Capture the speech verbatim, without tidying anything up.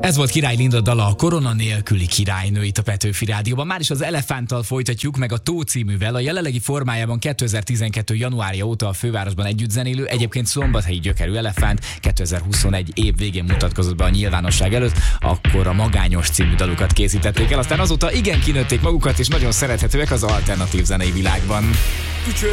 Ez volt Király Linda dala, a Korona nélküli királynő itt a Petőfi Rádióban. Már is az Elefánttal folytatjuk, meg a Tó cíművel. A jelenlegi formájában kétezer-tizenkettő januárja óta a fővárosban együtt zenélő, egyébként szombathelyi gyökerű Elefánt kétezer-huszonegy év végén mutatkozott be a nyilvánosság előtt, akkor a Magányos című dalukat készítették el, aztán azóta igen kinőtték magukat, és nagyon szerethetőek az alternatív zenei világban.